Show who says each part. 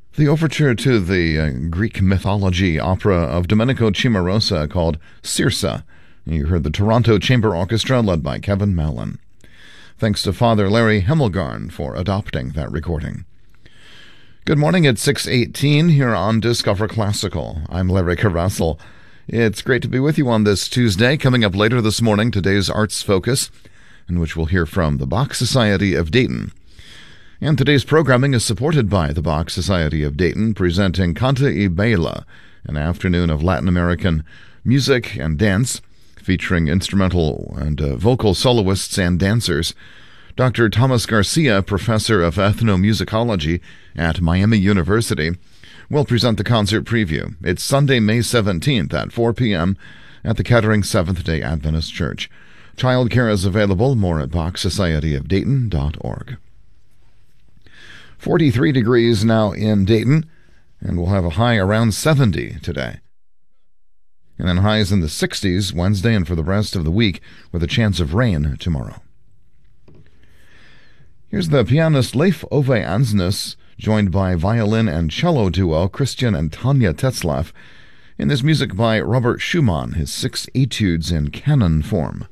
Speaker 1: The overture to the Greek mythology opera of Domenico Cimarosa called Circe. You heard the Toronto Chamber Orchestra led by Kevin Mallon. Thanks to Father Larry Hemmelgarn for adopting that recording. Good morning at 6:18 here on Discover Classical. I'm Larry Carruthel. It's great to be with you on this Tuesday. Coming up later this morning, today's Arts Focus, in which we'll hear from the Bach Society of Dayton. And today's programming is supported by the Bach Society of Dayton, presenting Canta y Baila, an afternoon of Latin American music and dance, featuring instrumental and vocal soloists and dancers. Dr. Thomas Garcia, professor of ethnomusicology at Miami University, will present the concert preview. It's Sunday, May 17th at 4 p.m. at the Kettering Seventh-day Adventist Church. Childcare is available. More at BachSocietyofDayton.org. 43 degrees now in Dayton, and we'll have a high around 70 today. And then highs in the 60s Wednesday and for the rest of the week, with a chance of rain tomorrow. Here's the pianist Leif Ove Ansnes, joined by violin and cello duo Christian and Tanya Tetzlaff, in this music by Robert Schumann, his 6 etudes in canon form.